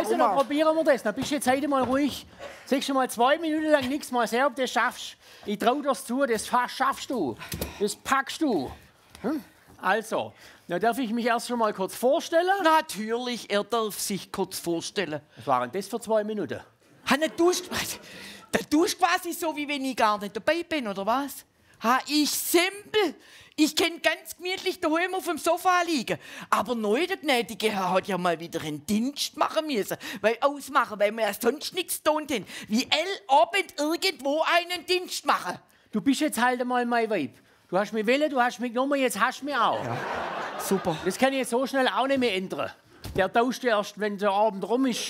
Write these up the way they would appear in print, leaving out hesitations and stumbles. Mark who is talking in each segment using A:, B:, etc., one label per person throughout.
A: Also, dann probieren wir das. Dann bist du jetzt heute mal ruhig. Sagst du mal 2 Minuten lang nichts, mal sehen, ob du das schaffst. Ich traue dir zu, das schaffst du. Das packst du. Hm? Also, dann darf ich mich erst schon mal kurz vorstellen.
B: Natürlich, er darf sich kurz vorstellen.
A: Was waren das für 2 Minuten?
B: Hanne, da tust quasi so, wie wenn ich gar nicht dabei bin, oder was? Ha, ich simpel. Ich kann ganz gemütlich daheim auf dem Sofa liegen. Aber neu, der gnädige Herr hat ja mal wieder einen Dienst machen müssen. Weil wir ja sonst nichts tun haben. Wie Abend irgendwo einen Dienst machen.
A: Du bist jetzt halt einmal mein Weib. Du hast mich wählen, du hast mich genommen, jetzt hast du mich auch.
B: Ja. Super.
A: Das kann ich jetzt so schnell auch nicht mehr ändern. Der tauscht erst, wenn der Abend rum ist.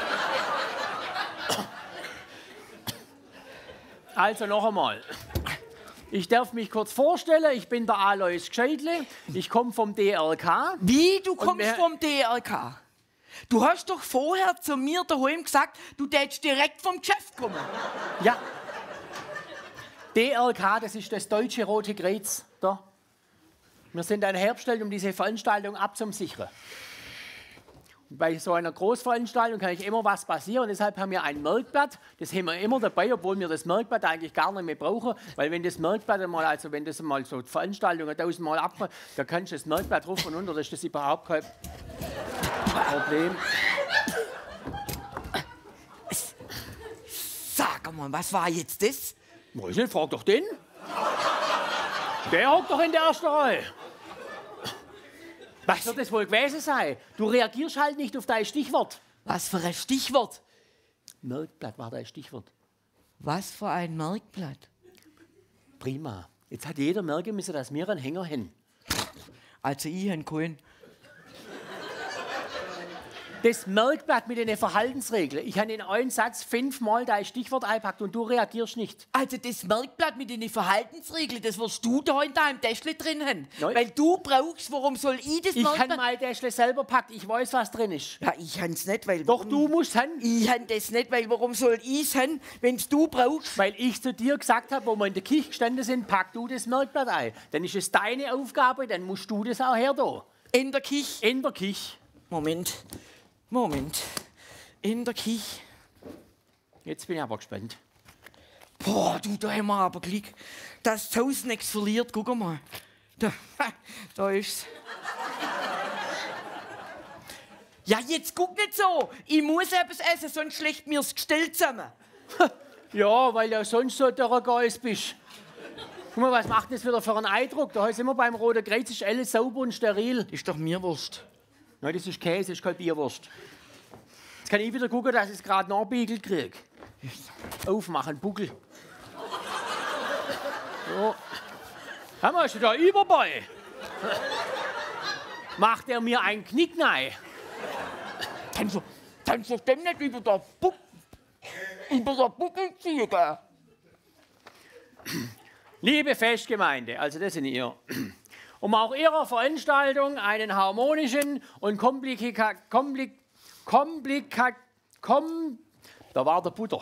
A: Also noch einmal. Ich darf mich kurz vorstellen, ich bin der Alois Gscheidle, ich komme vom DRK.
B: Wie, du kommst vom DRK? Du hast doch vorher zu mir daheim gesagt, du tätst direkt vom Geschäft kommen.
A: Ja. DRK, das ist das Deutsche Rote Kreuz. Da. Wir sind ein hergestellt, um diese Veranstaltung abzusichern. Bei so einer Großveranstaltung kann ich immer was passieren. Deshalb haben wir ein Merkblatt. Das haben wir immer dabei, obwohl wir das Merkblatt eigentlich gar nicht mehr brauchen. Weil wenn das Merkblatt einmal, also wenn das mal so Veranstaltungen 1000-mal abkommt, da kannst du das Merkblatt rauf und runter. Das ist das überhaupt kein Problem.
B: Sag mal, was war jetzt das?
A: Weiß nicht, frag doch den. Der hockt doch in der ersten Reihe. Was wird das wohl gewesen sein? Du reagierst halt nicht auf dein Stichwort.
B: Was für ein Stichwort?
A: Merkblatt war dein Stichwort.
B: Was für ein Merkblatt?
A: Prima. Jetzt hat jeder merken müssen, dass wir einen Hänger haben.
B: Also ich habe keinen.
A: Das Merkblatt mit den Verhaltensregeln. Ich habe in einem Satz 5-mal dein Stichwort eingepackt und du reagierst nicht.
B: Also das Merkblatt mit den Verhaltensregeln, das wirst du da in deinem Täschchen drin haben.
A: Nein.
B: Weil du brauchst, warum soll ich das
A: Ich
B: Merkblatt...
A: kann mein Täschchen selber packen. Ich weiß, was drin ist.
B: Ja, ich hab's nicht, weil...
A: Doch, du musst haben.
B: Ich hab das nicht, weil warum soll ich's haben, wenn's du brauchst?
A: Weil ich zu dir gesagt habe, wo wir in der Küche gestanden sind, pack du das Merkblatt ein. Dann ist es deine Aufgabe, dann musst du das auch her da.
B: In der Küche.
A: In der Küche.
B: Moment. In der Küche.
A: Jetzt bin ich aber gespannt.
B: Boah, du, da haben wir aber Glück. Das Haus nichts verliert, guck mal. Da ist's. Ja, jetzt guck nicht so. Ich muss etwas essen, sonst schlägt mir's gestellt zusammen.
A: Ja, weil du sonst so der Geist bist. Guck mal, was macht das wieder für einen Eindruck? Da sind wir beim Roten Kreuz, ist alles sauber und steril.
B: Ist doch mir Wurst.
A: Nein, das ist Käse, das ist keine Bierwurst. Jetzt kann ich wieder gucken, dass ich es gerade nachbiegelt kriege. Aufmachen, Buckel. So. Haben wir schon da Überball? Macht er mir einen Knick rein?
B: Kannst du dem nicht über der Buckel ziehen?
A: Liebe Festgemeinde, also das sind ihr. Um auch Ihrer Veranstaltung einen harmonischen und da war der Butter.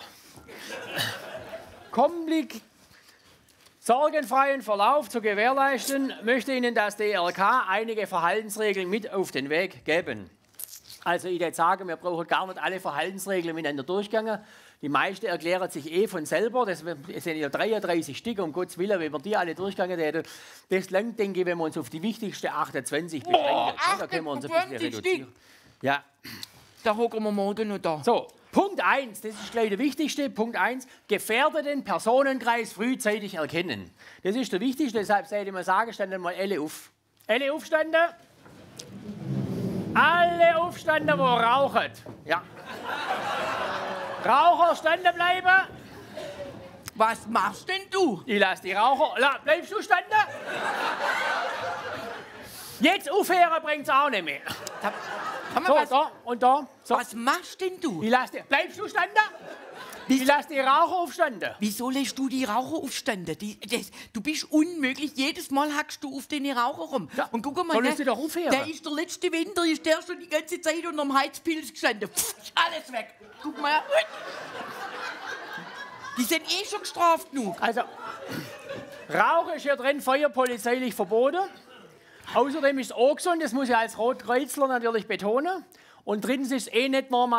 A: Sorgenfreien Verlauf zu gewährleisten, möchte Ihnen das DRK einige Verhaltensregeln mit auf den Weg geben. Also ich würde sagen, wir brauchen gar nicht alle Verhaltensregeln miteinander durchgehen. Die meisten erklären sich eh von selber. Das sind ja 33 Stück, um Gottes Willen, wenn wir die alle durchgegangen hätten. Das langt, denke ich, wenn wir uns auf die wichtigsten 28 beschränken.
B: Boah,
A: Da können wir uns ein bisschen reduzieren. Ja.
B: Da hocken wir morgen noch da.
A: So, Punkt 1, das ist gleich der wichtigste. Punkt 1, gefährdeten Personenkreis frühzeitig erkennen. Das ist der wichtigste, deshalb sollte ich mal sagen, standen mal alle auf. Alle aufstanden. Alle aufstanden, wo rauchen. Ja. Raucher standen bleiben.
B: Was machst denn du?
A: Ich lasse die Raucher. Bleibst du standen? Jetzt aufhören bringt es auch nicht mehr. So, da und da. So.
B: Was machst denn du?
A: Bleibst du standen? Ich lasse die Raucher aufstanden.
B: Wieso lässt du die Raucher aufstanden? Du bist unmöglich. Jedes Mal hackst du auf den Raucher rum.
A: Ja.
B: Und guck mal,
A: Soll ich sie doch aufhören?
B: der ist der letzte Winter, ist der schon die ganze Zeit unterm Heizpilz gestanden. Pff, alles weg. Guck mal. Die sind eh schon gestraft genug.
A: Also, Rauchen ist hier drin feuerpolizeilich verboten. Außerdem ist es auch gesund, das muss ich als Rotkreuzler natürlich betonen. Und drittens ist es eh nicht normal.